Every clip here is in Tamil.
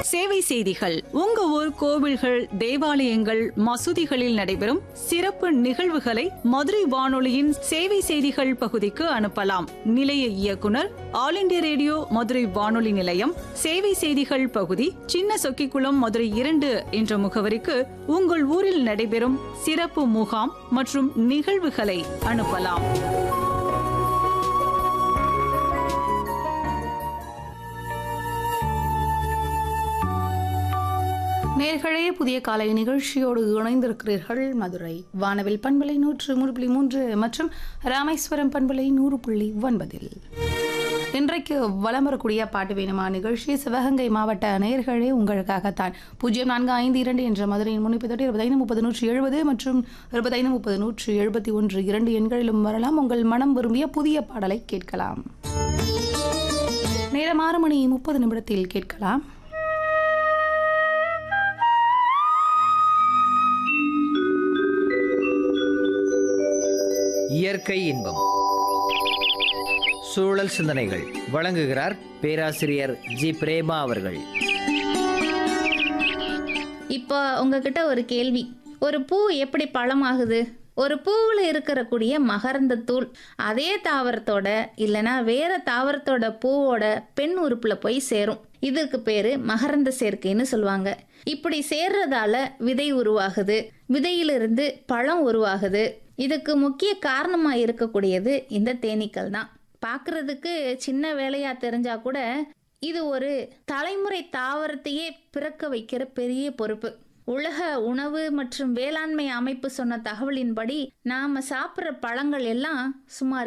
சேவை செய்திகள். உங்க ஊர் கோவில்கள், தேவாலயங்கள், மசூதிகளில் நடைபெறும் சிறப்பு நிகழ்வுகளை மதுரை வானொலியின் சேவை செய்திகள் பகுதிக்கு அனுப்பலாம். நிலைய இயக்குனர், ஆல் இண்டியா ரேடியோ மதுரை வானொலி நிலையம், சேவை செய்திகள் பகுதி, சின்ன சொக்கிக்குளம், மதுரை 2 என்ற முகவரிக்கு உங்கள் ஊரில் நடைபெறும் சிறப்பு முகாம் மற்றும் நிகழ்வுகளை அனுப்பலாம். நேர்களே, புதிய காலை நிகழ்ச்சியோடு இணைந்திருக்கிறீர்கள். மதுரை வானவில் பண்பலை 103.3 மற்றும் ராமேஸ்வரம் பண்பலை 100.9. இன்றைக்கு வலம் வரக்கூடிய பாட்டு வேணுமா நிகழ்ச்சி சிவகங்கை மாவட்ட நேயர்களே உங்களுக்காகத்தான். 0452 என்ற மதுரையின் முன்னிப்பதோடு 2530-170 மற்றும் 2530-171 2 எண்களிலும் வரலாம். உங்கள் மனம் விரும்பிய புதிய பாடலை கேட்கலாம். நேரம் 6:30 கேட்கலாம். இயற்கை இன்பம், சூழல் சிந்தனைகள் வழங்குகிறார் பேராசிரியர் ஜி பிரேமா அவர்கள். இப்போ உங்ககிட்ட ஒரு கேள்வி. ஒரு பூ எப்படி பழமாகுது? ஒரு பூவில் இருக்கக்கூடிய மகரந்தத்தூள் அதே தாவரத்தோட இல்லைன்னா வேற தாவரத்தோட பூவோட பெண் உறுப்புல போய் சேரும். இதுக்கு பேரு மகரந்த சேர்க்கைன்னு சொல்லுவாங்க. இப்படி சேர்றதால விதை உருவாகுது, விதையிலிருந்து பழம் உருவாகுது. இதுக்கு முக்கிய காரணமா இருக்கக்கூடியது இந்த தேனீக்கள் தான். பார்க்கறதுக்கு சின்ன வேலையா தெரிஞ்சா கூட இது ஒரு தலைமுறை தாவரத்தையே பிறக்க வைக்கிற பெரிய பொறுப்பு. உலக உணவு மற்றும் வேளாண்மை அமைப்பு சொன்ன தகவலின்படி நாம சாப்பிட்ற பழங்கள் எல்லாம் சுமார்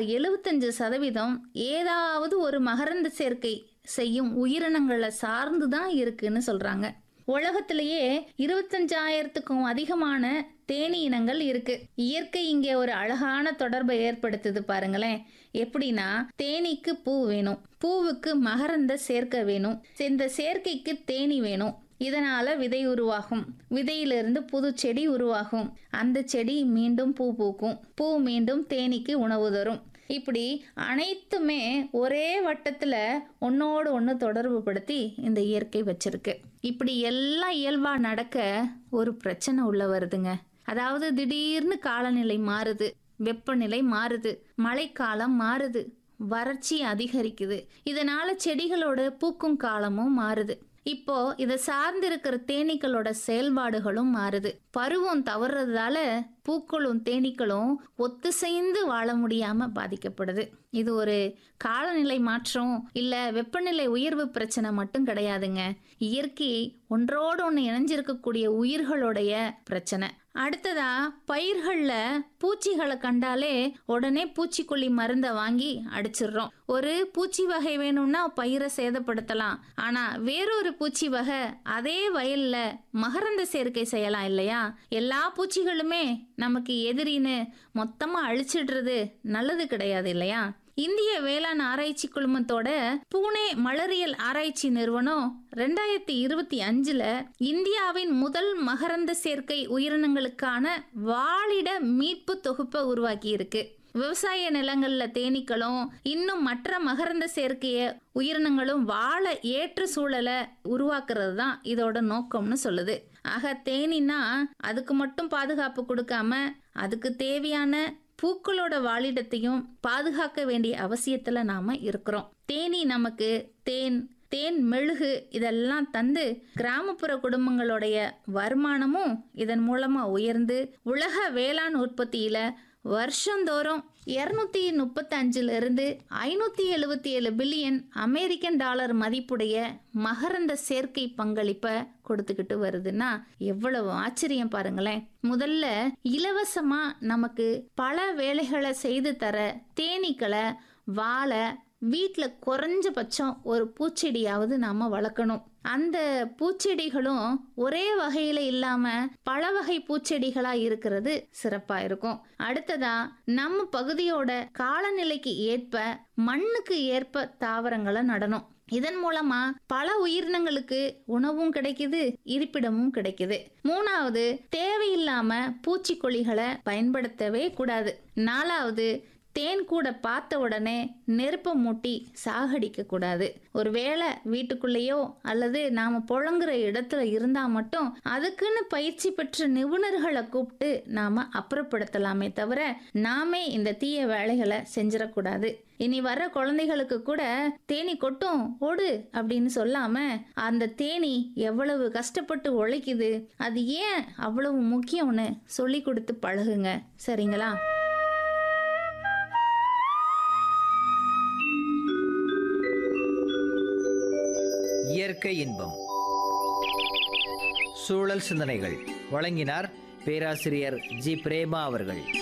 75% ஏதாவது ஒரு மகரந்த சேர்க்கை செய்யும் உயிரினங்களை சார்ந்து தான் இருக்குன்னு சொல்றாங்க. உலகத்திலேயே 25,000க்கும் அதிகமான தேனீ இனங்கள் இருக்கு. இயற்கை இங்கே ஒரு அழகான தொடர்பை ஏற்படுத்துது பாருங்களேன். எப்படின்னா, தேனீக்கு பூ வேணும், பூவுக்கு மகரந்த சேர்க்கை வேணும், இந்த சேர்க்கைக்கு தேனி வேணும். இதனால விதை உருவாகும், விதையிலிருந்து புது செடி உருவாகும், அந்த செடி மீண்டும் பூ பூக்கும், பூ மீண்டும் தேனீக்கு உணவு தரும். இப்படி அனைத்துமே ஒரே வட்டத்துல ஒன்னோடு ஒன்று தொடர்பு படுத்தி இந்த இயற்கை வச்சிருக்கு. இப்படி எல்லாம் இயல்பா நடக்க ஒரு பிரச்சனை உள்ள வருதுங்க. அதாவது திடீர்னு காலநிலை மாறுது, வெப்பநிலை மாறுது, மழைக்காலம் மாறுது, வறட்சி அதிகரிக்குது. இதனால செடிகளோட பூக்கும் காலமும் மாறுது. இப்போ இதை சார்ந்திருக்கிற தேனீக்களோட செயல்பாடுகளும் மாறுது. பருவம் தவறுறதால பூக்களும் தேனீக்களும் ஒத்து சேர்ந்து வாழ முடியாம பாதிக்கப்படுது. இது ஒரு காலநிலை மாற்றம் இல்ல வெப்பநிலை உயர்வு பிரச்சனை மட்டும் கிடையாதுங்க. இயற்கை ஒன்றோடு ஒன்று இணைஞ்சிருக்கக்கூடிய உயிர்களுடைய பிரச்சனை. அடுத்ததா, பயிர்கள்ல பூச்சிகளை கண்டாலே உடனே பூச்சிக்கொல்லி மருந்தை வாங்கி அடிச்சிடுறோம். ஒரு பூச்சி வகை வேணும்னா பயிரை சேதப்படுத்தலாம், ஆனா வேறொரு பூச்சி வகை அதே வயல்ல மகரந்த சேர்க்கை செய்யலாம் இல்லையா? எல்லா பூச்சிகளுமே நமக்கு எதிரின்னு மொத்தமா அழிச்சிடுறது நல்லது கிடையாது இல்லையா? இந்திய வேளாண் ஆராய்ச்சி குழுமத்தோட பூனே மலரியல் ஆராய்ச்சி நிறுவனம் 2025 இந்தியாவின் முதல் மகரந்த சேர்க்கை உயிரினங்களுக்கான வாழிட மீட்பு தொகுப்பை உருவாக்கி இருக்கு. விவசாய நிலங்கள்ல தேனீக்களும் இன்னும் மற்ற மகரந்த சேர்க்கைய உயிரினங்களும் வாழ ஏற்ற சூழலை உருவாக்குறது தான் இதோட நோக்கம்னு சொல்லுது. ஆக தேனீனா அதுக்கு மட்டும் பாதுகாப்பு கொடுக்காம அதுக்கு தேவையான பூக்களோட வாழிடத்தையும் பாதுகாக்க வேண்டிய அவசியத்துல நாம இருக்கிறோம். தேனி நமக்கு தேன் மெழுகு இதெல்லாம் தந்து கிராமப்புற குடும்பங்களுடைய வருமானமும் இதன் மூலமா உயர்ந்து உலக வேளாண் உற்பத்தியில வருஷந்தோறும் 235 577 பில்லியன் அமெரிக்கன் டாலர் மதிப்புடைய மகரந்த சேர்க்கை பங்களிப்பை கொடுத்துக்கிட்டு வருதுன்னா எவ்வளவு ஆச்சரியம் பாருங்களேன். முதல்ல இலவசமா நமக்கு பல வேலைகளை செய்து தர தேனீக்களை வாழ வீட்டில் குறைஞ்சபட்சம் ஒரு பூச்செடியாவது நாம வளர்க்கணும். அந்த பூச்செடிகளும் ஒரே வகையில இல்லாம பல வகை பூச்செடிகளா இருக்கிறது சிறப்பா இருக்கும். அடுத்ததா, நம்ம பகுதியோட காலநிலைக்கு ஏற்ப மண்ணுக்கு ஏற்ப தாவரங்களை நடணும். இதன் மூலமா பல உயிரினங்களுக்கு உணவும் கிடைக்குது, இருப்பிடமும் கிடைக்குது. மூணாவது, தேவையில்லாம பூச்சிக்கொல்லிகளை பயன்படுத்தவே கூடாது. நாலாவது, தேன் கூட பார்த்த உடனே நெருப்பை மூட்டி சாகடிக்க கூடாது. ஒருவேளை வீட்டுக்குள்ளேயோ அல்லது நாம புழங்குற இடத்துல இருந்தா மட்டும் அதுக்குன்னு பயிற்சி பெற்ற நிபுணர்களை கூப்பிட்டு நாம அப்புறப்படுத்தலாமே தவிர நாமே இந்த தீய வேலைகளை செஞ்சிடக்கூடாது. இனி வர்ற குழந்தைகளுக்கு கூட தேனி கொட்டும் ஓடு அப்படின்னு சொல்லாம அந்த தேனி எவ்வளவு கஷ்டப்பட்டு உழைக்குது, அது ஏன் அவ்வளவு முக்கியம்னு சொல்லி கொடுத்து பழகுங்க. சரிங்களா? இயற்கை இன்பம் சூழல் சிந்தனைகள் வழங்கினார் பேராசிரியர் ஜி பிரேமா அவர்கள்.